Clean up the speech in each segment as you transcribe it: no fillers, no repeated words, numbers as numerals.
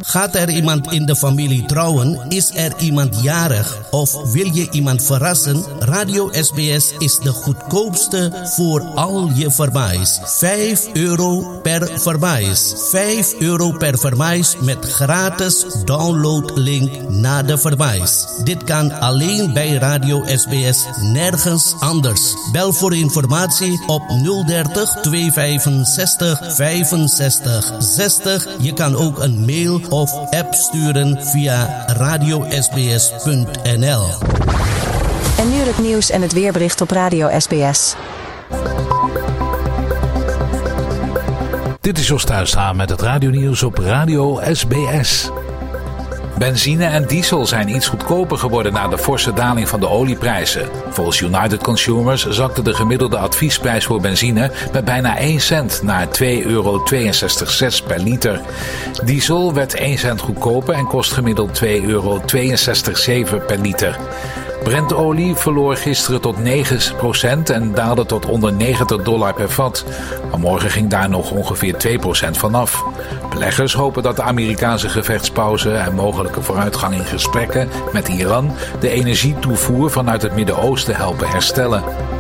Gaat er iemand in de familie trouwen? Is er iemand jarig? Of wil je iemand verrassen? Radio SBS is de goedkoopste voor al je verwijs. €5 per verwijs. €5 per verwijs met gratis downloadlink naar de verwijs. Dit kan alleen bij Radio SBS, nergens anders. Bel voor informatie op 030 265 65 60. Je kan ook een mail of app sturen via radiosbs.nl. En nu het nieuws en het weerbericht op Radio SBS. Dit is Jos Thuistra met het radionieuws op Radio SBS. Benzine en diesel zijn iets goedkoper geworden na de forse daling van de olieprijzen. Volgens United Consumers zakte de gemiddelde adviesprijs voor benzine met bijna 1 cent naar €2,62 per liter. Diesel werd 1 cent goedkoper en kost gemiddeld €2,62 per liter. Brentolie verloor gisteren tot 9% en daalde tot onder $90 per vat. Vanmorgen ging daar nog ongeveer 2% vanaf. Beleggers hopen dat de Amerikaanse gevechtspauze en mogelijke vooruitgang in gesprekken met Iran de energietoevoer vanuit het Midden-Oosten helpen herstellen.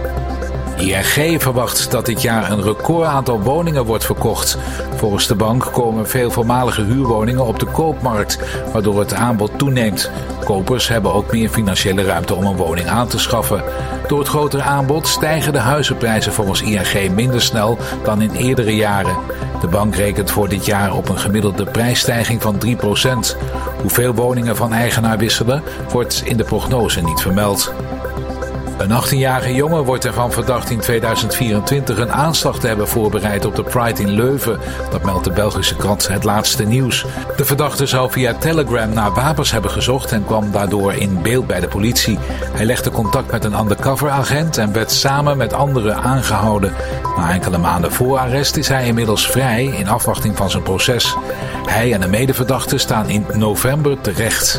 ING verwacht dat dit jaar een record aantal woningen wordt verkocht. Volgens de bank komen veel voormalige huurwoningen op de koopmarkt, waardoor het aanbod toeneemt. Kopers hebben ook meer financiële ruimte om een woning aan te schaffen. Door het grotere aanbod stijgen de huizenprijzen volgens ING minder snel dan in eerdere jaren. De bank rekent voor dit jaar op een gemiddelde prijsstijging van 3%. Hoeveel woningen van eigenaar wisselen, wordt in de prognose niet vermeld. Een 18-jarige jongen wordt ervan verdacht in 2024 een aanslag te hebben voorbereid op de Pride in Leuven. Dat meldt de Belgische krant Het Laatste Nieuws. De verdachte zou via Telegram naar wapens hebben gezocht en kwam daardoor in beeld bij de politie. Hij legde contact met een undercover-agent en werd samen met anderen aangehouden. Na enkele maanden voorarrest is hij inmiddels vrij in afwachting van zijn proces. Hij en een medeverdachte staan in november terecht.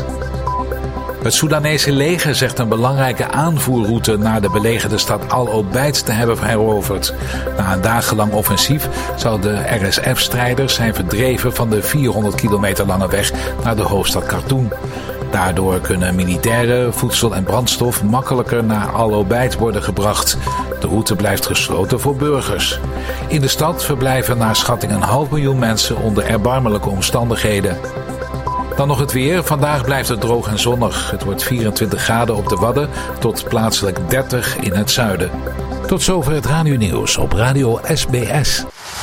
Het Soedanese leger zegt een belangrijke aanvoerroute naar de belegerde stad Al-Obeid te hebben heroverd. Na een dagenlang offensief zouden de RSF-strijders zijn verdreven van de 400 kilometer lange weg naar de hoofdstad Khartoum. Daardoor kunnen militairen, voedsel en brandstof makkelijker naar Al-Obeid worden gebracht. De route blijft gesloten voor burgers. In de stad verblijven naar schatting 500.000 mensen onder erbarmelijke omstandigheden. Dan nog het weer. Vandaag blijft het droog en zonnig. Het wordt 24 graden op de Wadden tot plaatselijk 30 in het zuiden. Tot zover het radionieuws op Radio SBS.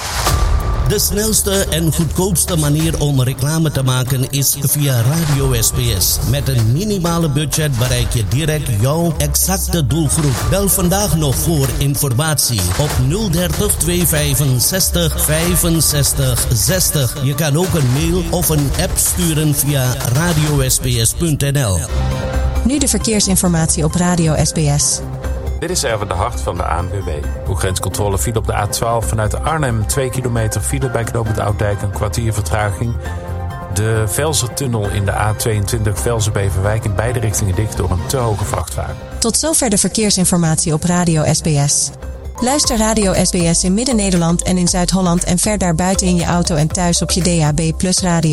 De snelste en goedkoopste manier om reclame te maken is via Radio SBS. Met een minimale budget bereik je direct jouw exacte doelgroep. Bel vandaag nog voor informatie op 030 265 65 60. Je kan ook een mail of een app sturen via radiosbs.nl. Nu de verkeersinformatie op Radio SBS. Dit is Erwin de Hart van de ANWB. Voor grenscontrole file op de A12 vanuit Arnhem 2 kilometer file bij knooppunt Oud-Dijk, een kwartier vertraging. De Velsertunnel in de A22 Velsen-Beverwijk in beide richtingen dicht door een te hoge vrachtwagen. Tot zover de verkeersinformatie op Radio SBS. Luister Radio SBS in Midden-Nederland en in Zuid-Holland en ver daarbuiten in je auto en thuis op je DAB+ radio.